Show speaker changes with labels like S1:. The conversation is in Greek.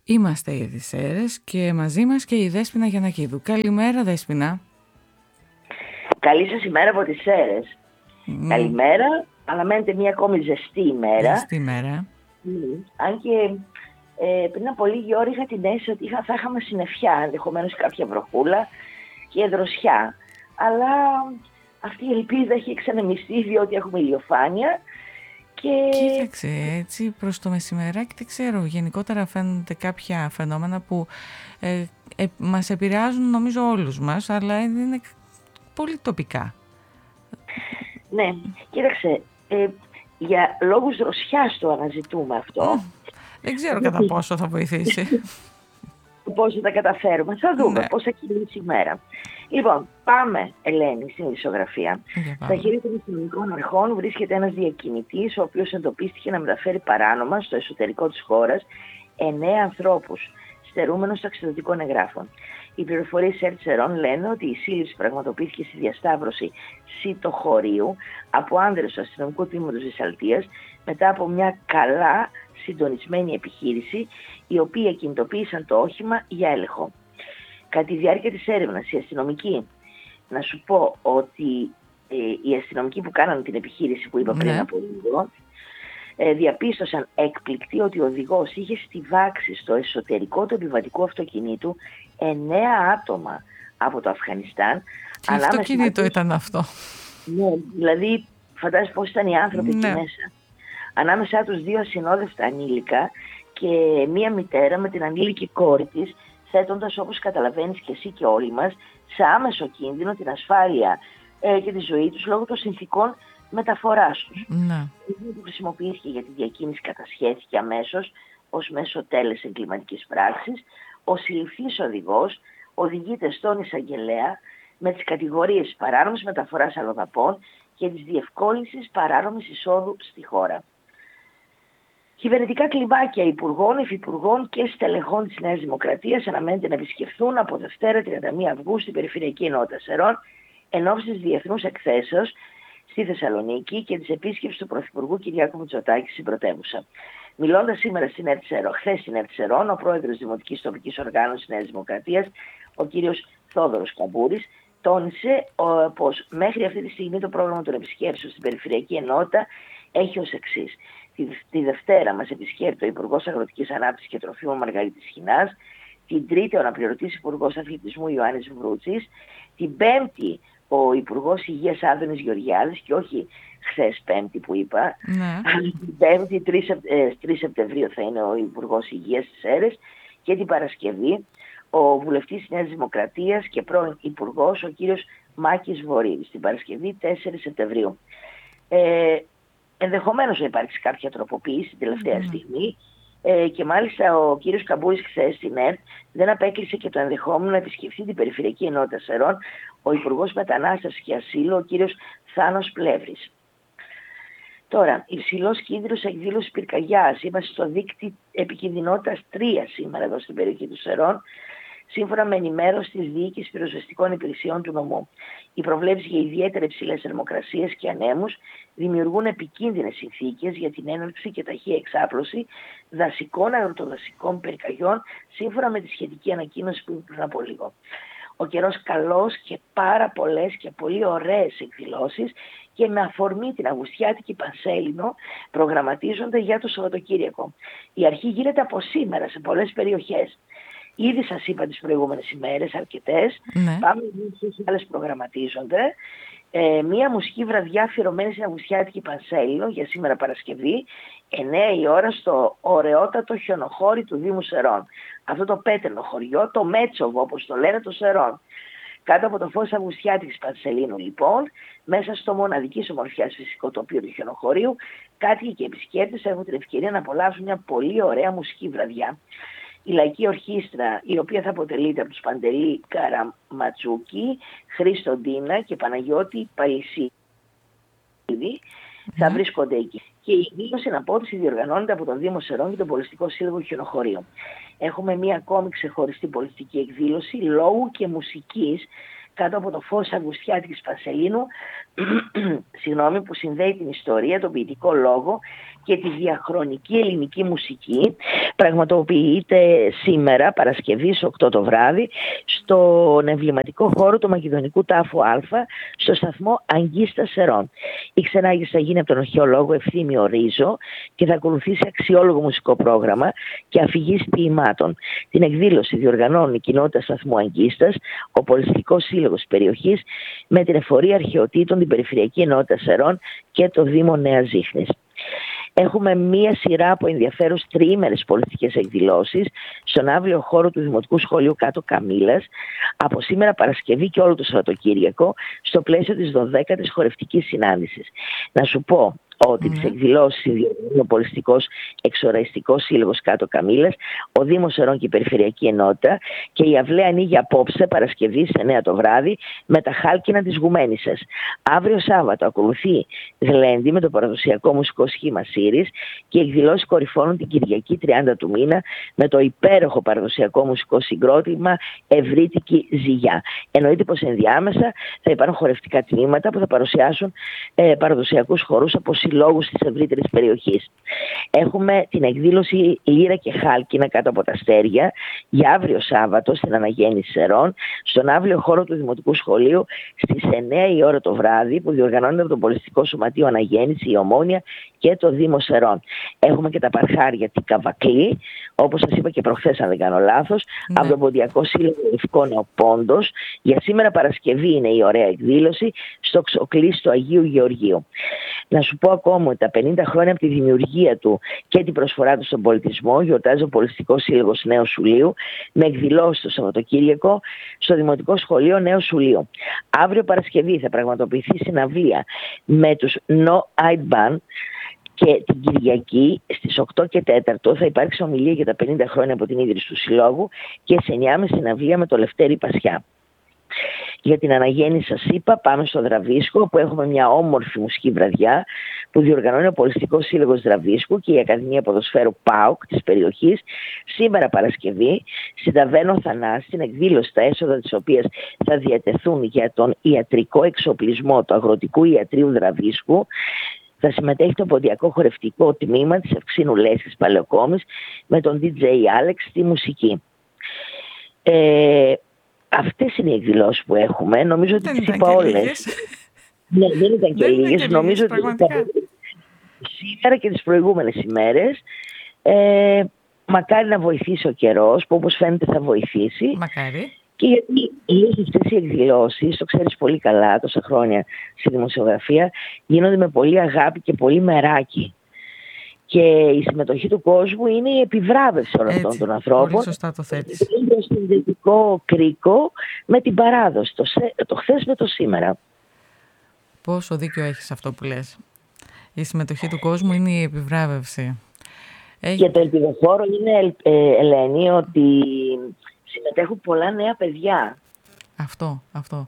S1: Είμαστε οι Ειδησσέρες και μαζί μας και η Δέσποινα Γιαννακίδου. Καλημέρα, Δέσποινα.
S2: Καλή σας ημέρα από τις Σέρες. Καλημέρα, αναμένεται μια ακόμη ζεστή ημέρα.
S1: Ζεστή ημέρα.
S2: Αν και πριν από λίγη ώρα είχα την αίσθηση ότι θα είχαμε συννεφιά, ενδεχομένως κάποια βροχούλα και δροσιά. Αλλά αυτή η ελπίδα έχει εξανεμιστεί διότι έχουμε ηλιοφάνεια.
S1: Κοίταξε, έτσι προς το μεσημεράκι δεν ξέρω, γενικότερα φαίνονται κάποια φαινόμενα που μας επηρεάζουν νομίζω όλους μας, αλλά είναι πολύ τοπικά.
S2: Ναι, κοίταξε, για λόγους δροσιάς το αναζητούμε αυτό.
S1: Δεν ξέρω κατά πόσο θα βοηθήσει.
S2: Πώς θα τα καταφέρουμε, θα δούμε πώς θα κυλήσει η μέρα. Λοιπόν, πάμε, Ελένη, στην ειδησιογραφία. Στα χέρια των αστυνομικών αρχών βρίσκεται ένας διακινητής, ο οποίος εντοπίστηκε να μεταφέρει παράνομα στο εσωτερικό της χώρας 9 ανθρώπους, στερούμενους ταξιδιωτικών εγγράφων. Οι πληροφορίες ΕΡΤ-ΣΕΡΟΝ λένε ότι η σύλληψη πραγματοποιήθηκε στη διασταύρωση Σιτοχωρίου από άνδρες του αστυνομικού τμήματος της Αλτίας μετά από μια καλά συντονισμένη επιχείρηση, οι οποίοι κινητοποίησαν το όχημα για έλεγχο. Κατά τη διάρκεια της έρευνας, οι αστυνομικοί, να σου πω ότι οι αστυνομικοί που κάνανε την επιχείρηση που είπα πριν από λίγο, διαπίστωσαν έκπληκτοι ότι ο οδηγός είχε στιβάξει στο εσωτερικό του επιβατικού αυτοκινήτου 9 άτομα από το Αφγανιστάν.
S1: Τι αυτοκίνητο ήταν αυτό?
S2: Ναι, δηλαδή φαντάζεσαι πώς ήταν οι άνθρωποι εκεί μέσα. Ανάμεσά τους 2 ασυνόδευτα ανήλικα και μία μητέρα με την ανήλικη κόρη της, θέτοντας, όπως καταλαβαίνεις και εσύ και όλοι μας, σε άμεσο κίνδυνο την ασφάλεια και τη ζωή τους λόγω των συνθηκών μεταφοράς τους. Η που χρησιμοποιήθηκε για τη διακίνηση κατασχέθηκε αμέσως ως μέσο τέλες εγκληματικής πράξης. Ο συλληφθής οδηγός οδηγείται στον εισαγγελέα με τις κατηγορίες παράνομης μεταφοράς αλλοδαπών και της διευκόλυνσης παράνομης εισόδου στη χώρα. Κυβερνητικά κλιμάκια υπουργών, υφυπουργών και στελεχών της Νέας Δημοκρατίας αναμένεται να επισκεφθούν από Δευτέρα 31 Αυγούστου στην Περιφερειακή Ενότητα Σερών εν ώψη της διεθνούς εκθέσεως στη Θεσσαλονίκη και της επίσκεψης του Πρωθυπουργού Κυριάκου Μητσοτάκη στην πρωτεύουσα. Μιλώντας σήμερα χθες στην ΕΡΤ-ΣΕΡΟΝ, ο πρόεδρος Δημοτικής Τοπικής Οργάνωσης Νέας Δημοκρατίας, ο κύριος Θόδωρος Καμπούρης, τόνισε πως μέχρι αυτή τη στιγμή το πρόγραμμα των επισκέψεων στην Περιφερειακή Ενότητα έχει ως εξής. Τη Δευτέρα μας επισκέπτει ο Υπουργός Αγροτικής Ανάπτυξης και Τροφίμων Μαργαρίτης Χινάς, την Τρίτη ο αναπληρωτής Υπουργός Αθλητισμού Ιωάννης Βρούτσης, την Πέμπτη ο Υπουργός Υγείας Άδωνης Γεωργιάδης και όχι χθες Πέμπτη που είπα, την Πέμπτη 3 Σεπτεμβρίου θα είναι ο Υπουργός Υγείας της ΣΕΡΕΣ και την Παρασκευή ο βουλευτής της Νέας Δημοκρατίας και πρώην Υπουργός ο κύριος Μάκης Βορύδης, την Παρασκευή 4 Σεπτεμβρίου. Ενδεχομένως να υπάρξει κάποια τροποποίηση την τελευταία στιγμή και μάλιστα ο κύριος Καμπούρης χθες στην ΕΡΤ δεν απέκλεισε και το ενδεχόμενο να επισκεφθεί την Περιφερειακή Ενότητα Σερών ο Υπουργός Μετανάστευσης και Ασύλου, ο κύριος Θάνος Πλεύρης. Τώρα, υψηλός κίνδυνος εκδήλωσης πυρκαγιάς. Είμαστε στο δίκτυο επικινδυνότητας 3 σήμερα εδώ στην περιοχή του Σερών, σύμφωνα με ενημέρωση της Διοίκησης Πυροσβεστικών Υπηρεσιών του νομού. Οι προβλέψεις για ιδιαίτερα υψηλές θερμοκρασίες και ανέμους δημιουργούν επικίνδυνες συνθήκες για την έναρξη και ταχεία εξάπλωση δασικών αγροτοδασικών πυρκαγιών, σύμφωνα με τη σχετική ανακοίνωση που είπε πριν από λίγο. Ο καιρός καλός και πάρα πολλές και πολύ ωραίες εκδηλώσεις και με αφορμή την Αυγουστιάτικη Πανσέλινο προγραμματίζονται για το Σαββατοκύριακο. Η αρχή γίνεται από σήμερα σε πολλές περιοχές. Ήδη σας είπα τις προηγούμενες ημέρες αρκετές, πάμε σε άλλες προγραμματίζονται. Μία μουσική βραδιά αφιερωμένη στην Αυγουστιάτικη Πανσέλινο για σήμερα Παρασκευή, 9 η ώρα στο ωραιότατο χιονοχώρι του Δήμου Σερών. Αυτό το πέτρινο χωριό, το Μέτσοβο όπως το λένε, το Σερών. Κάτω από το φως Αυγουστιάτικης Πανσελίνου λοιπόν, μέσα στο μοναδικής ομορφιάς φυσικό τοπίο του χιονοχωρίου, κάτοικοι και επισκέπτες έχουν την ευκαιρία να απολαύσουν μια πολύ ωραία μουσική βραδιά. Η Λαϊκή Ορχήστρα, η οποία θα αποτελείται από τους Παντελή Καραματσούκη, Χρήστο Ντίνα και Παναγιώτη Παλισσίδη, θα βρίσκονται εκεί. Και η εκδήλωση αναπότηση διοργανώνεται από τον Δήμο Σερών και τον Πολιστικό Σύλλογο Χιονοχωρίου. Έχουμε μία ακόμη ξεχωριστή πολιτική εκδήλωση λόγου και μουσικής κάτω από το φως Αυγουστιάτικης Πανσελίνου συγγνώμη, που συνδέει την ιστορία, τον ποιητικό λόγο και τη διαχρονική ελληνική μουσική. Πραγματοποιείται σήμερα, Παρασκευή, 8 το βράδυ, στον εμβληματικό χώρο του Μακεδονικού Τάφου Α, στο σταθμό Αγγίστα Σερών. Η ξενάγηση θα γίνει από τον αρχαιολόγο Ευθύμιο Ρίζο και θα ακολουθήσει αξιόλογο μουσικό πρόγραμμα και αφηγής ποιημάτων. Την εκδήλωση διοργανώνει η κοινότητα σταθμού Αγγίστας, ο Πολιστικός Σύλλογος περιοχής, με την Εφορία Αρχαιοτήτων, την Περιφερειακή Ενότητα Σερών και το Δήμο Νέας Ζήχνης. Έχουμε μία σειρά από ενδιαφέρουσες τριήμερες πολιτικές εκδηλώσεις στον αύριο χώρο του Δημοτικού Σχολείου Κάτω Καμήλας, από σήμερα Παρασκευή και όλο το Σαββατοκύριακο, στο πλαίσιο της 12ης χορευτικής συνάντησης. Να σου πω ότι τις εκδηλώσεις διοργανώνει ο Πολιστικός Εξοραϊστικός Σύλλογος Κάτω Καμήλας, ο Δήμος Σερών και η Περιφερειακή Ενότητα, και η αυλαία ανοίγει απόψε Παρασκευή σε 9 το βράδυ με τα χάλκινα της Γουμένισσας. Αύριο Σάββατο ακολουθεί γλέντι με το παραδοσιακό μουσικό σχήμα Σύρης και οι εκδηλώσεις κορυφώνουν την Κυριακή 30 του μήνα με το υπέροχο παραδοσιακό μουσικό συγκρότημα Ευρύτικη Ζυγιά. Εννοείται πως ενδιάμεσα θα υπάρχουν χορευτικά τμήματα που θα παρουσιάσουν παραδοσιακούς χορούς από συλλόγους της ευρύτερης περιοχής. Έχουμε την εκδήλωση Λύρα και Χάλκινα κάτω από τα αστέρια για αύριο Σάββατο στην Αναγέννηση Σερών, στον αύριο χώρο του Δημοτικού Σχολείου στις 9 η ώρα το βράδυ, που διοργανώνεται από το Πολιστικό Σωματείο Αναγέννηση, η Ομόνια και το Δήμο Σερών. Έχουμε και τα παρχάρια την Καβακλή, όπως σας είπα και προχθές αν δεν κάνω λάθος, από τον Ποντιακό Σύλλογο Λευκό Νεοπόντος. Για σήμερα Παρασκευή είναι η ωραία εκδήλωση στο Ξοκλή του Αγίου Γεωργίου. Να σου πω ακόμα ότι τα 50 χρόνια από τη δημιουργία του και την προσφορά του στον πολιτισμό γιορτάζει ο Πολιστικός Σύλλογος Νέου Σουλίου με εκδηλώσεις το Σαββατοκύριακο στο Δημοτικό Σχολείο Νέου Σουλίου. Αύριο Παρασκευή θα πραγματοποιηθεί συναυλία με τους No Id Band και την Κυριακή στις 8 και 4 θα υπάρξει ομιλία για τα 50 χρόνια από την ίδρυση του Συλλόγου και σε 9.30 συναυλία με το Λευτέρη Πασιά. Για την Αναγέννηση σας είπα, πάμε στο Δραβίσκο, που έχουμε μια όμορφη μουσική βραδιά που διοργανώνει ο Πολιστικός Σύλλογος Δραβίσκου και η Ακαδημία Ποδοσφαίρου ΠΑΟΚ της περιοχής. Σήμερα Παρασκευή στην Ταβέρνα Θανάση, την εκδήλωση, τα έσοδα της οποίας θα διατεθούν για τον ιατρικό εξοπλισμό του Αγροτικού Ιατρείου Δραβίσκου. Θα συμμετέχει το ποντιακό χορευτικό τμήμα της Ευξήνου Λέσχης Παλαιοκόμης με τον DJ Alex στη μουσική. Αυτές είναι οι εκδηλώσεις που έχουμε. Νομίζω ότι τις είπα όλες. Ναι, δεν ήταν και λίγες. Νομίζω ότι σήμερα και τις προηγούμενες ημέρες. Μακάρι να βοηθήσει ο καιρός, που όπως φαίνεται θα βοηθήσει.
S1: Μακάρι.
S2: Και γιατί όλες αυτές οι εκδηλώσεις, το ξέρεις πολύ καλά, τόσα χρόνια στη δημοσιογραφία, γίνονται με πολύ αγάπη και πολύ μεράκι. Και η συμμετοχή του κόσμου είναι η επιβράβευση όλων αυτών των ανθρώπων.
S1: Πολύ σωστά το θέτεις.
S2: Είναι το συνδετικό κρίκο με την παράδοση, το χθες με το σήμερα.
S1: Πόσο δίκιο έχεις αυτό που λες. Η συμμετοχή του κόσμου είναι η επιβράβευση.
S2: Και το ελπιδοφόρο είναι, Ελένη, ότι συμμετέχουν πολλά νέα παιδιά.
S1: Αυτό.